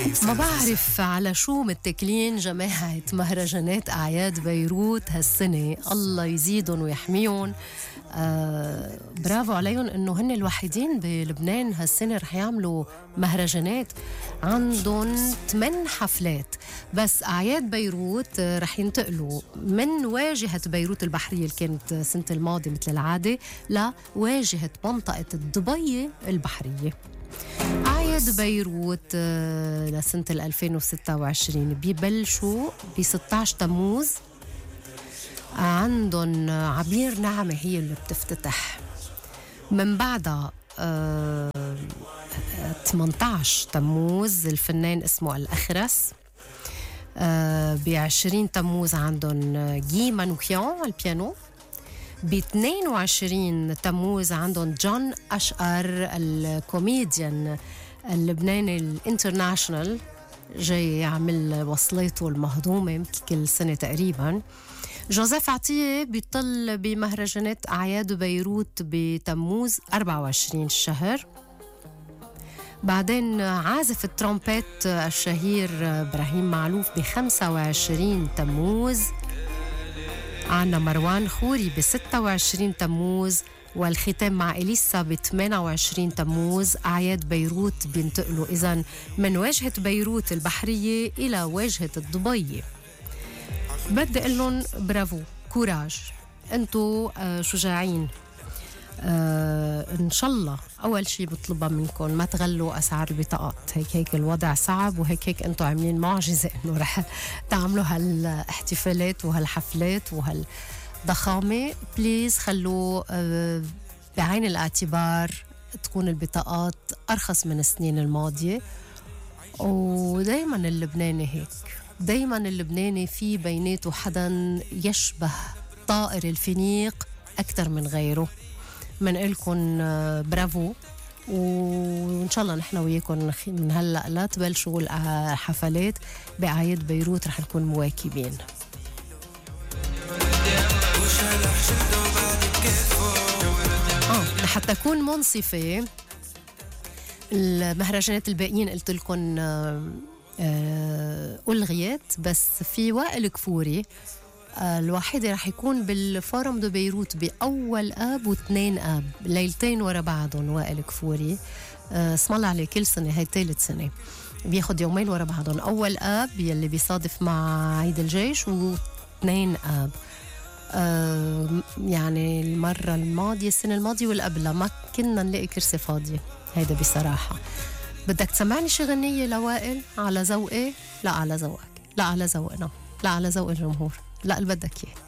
ما بعرف على شو متكلين جماعة مهرجانات أعياد بيروت هالسنة، الله يزيدهم ويحميهم. برافو عليهم إنه هن الوحيدين بلبنان هالسنة رح يعملوا مهرجانات. عندهم 8 حفلات بس. أعياد بيروت رح ينتقلوا من واجهة بيروت البحرية اللي كانت سنة الماضي مثل العادة لواجهة منطقة الضبية البحرية. أعياد بيروت لسنة 2026 بيبلشوا ب 16 تموز. عندهم عبير نعمة هي اللي بتفتتح. من بعدها 18 تموز الفنان اسمه الأخرس. ب20 تموز عندهم جي مانوكيان البيانو. ب22 تموز عندهم جون أشقر الكوميديان اللبناني الانترناشنال، جاي يعمل وصلته المهضومة كل سنة تقريبا. جوزيف عطية بيطل بمهرجانات أعياد بيروت بتموز 24 الشهر. بعدين عازف الترومبيت الشهير إبراهيم معلوف ب25 تموز. عنا مروان خوري ب26 تموز، والختام مع إليسا ب28 تموز. أعياد بيروت بينتقلوا إذن من واجهة بيروت البحرية إلى واجهة الضبية. بدي أقول لهم برافو، كوراج، أنتوا شجاعين. إن شاء الله أول شيء بطلبها منكم ما تغلوا أسعار البطاقات. هيك الوضع صعب، وهيك أنتوا عاملين معجزة إنه رح تعملوا هالاحتفالات وهالحفلات وهالضخامة. بليز خلوا بعين الاعتبار تكون البطاقات أرخص من السنين الماضية. ودايما اللبناني هيك، دايما اللبناني في بيناته حدا يشبه طائر الفينيق أكثر من غيره. منقلكن برافو، وإن شاء الله نحن وياكم من هلأ لا تبلشوا الحفلات بأعياد بيروت رح نكون مواكبين. لحتى أكون منصفة، المهرجانات الباقيين قلت لكم ألغيت، بس في وائل كفوري الواحدة رح يكون بالفورم دو بيروت بأول آب و2 آب، ليلتين ورا بعضهم. وائل كفوري اسم الله عليه كل سنة، هاي ثالث سنة بياخد يومين ورا بعضهم. أول آب يلي بيصادف مع عيد الجيش، و2 آب. يعني المرة الماضية السنة الماضية والقبلها ما كنا نلاقي كرسي فاضية. هيدا بصراحة. بدك تسمعني شي غنية لوائل على ذوقي؟ لا على ذوقك، لا على ذوقنا، لا على ذوق الجمهور، لا اللي بدك اياه.